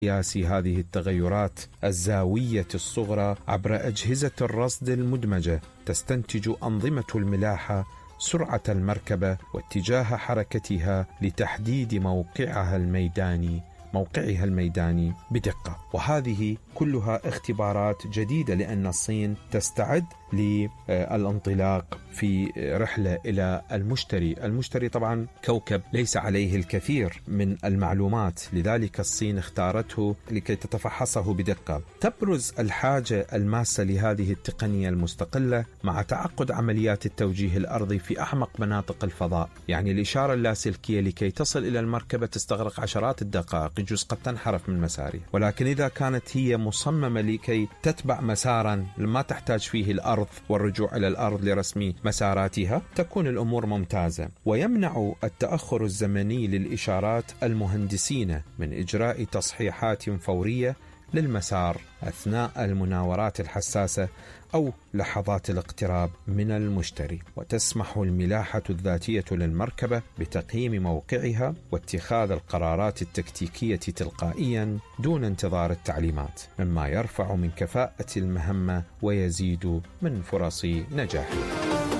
قياس هذه التغيرات الزاوية الصغرى عبر أجهزة الرصد المدمجة تستنتج أنظمة الملاحة سرعة المركبة واتجاه حركتها لتحديد موقعها الميداني بدقة. وهذه كلها اختبارات جديدة لأن الصين تستعد للانطلاق في رحلة إلى المشتري. المشتري طبعا كوكب ليس عليه الكثير من المعلومات، لذلك الصين اختارته لكي تتفحصه بدقة. تبرز الحاجة الماسة لهذه التقنية المستقلة مع تعقد عمليات التوجيه الأرضي في أعمق مناطق الفضاء. يعني الإشارة اللاسلكية لكي تصل إلى المركبة تستغرق عشرات الدقائق، يجوز قد تنحرف من مسارها، ولكن إذا كانت هي مصممة لكي تتبع مسارا ما تحتاج فيه الأرض والرجوع إلى الأرض لرسم مساراتها، تكون الأمور ممتازة. ويمنع التأخر الزمني للإشارات المهندسين من إجراء تصحيحات فورية للمسار أثناء المناورات الحساسة أو لحظات الاقتراب من المشتري. وتسمح الملاحة الذاتية للمركبة بتقييم موقعها واتخاذ القرارات التكتيكية تلقائيا دون انتظار التعليمات، مما يرفع من كفاءة المهمة ويزيد من فرص نجاحها.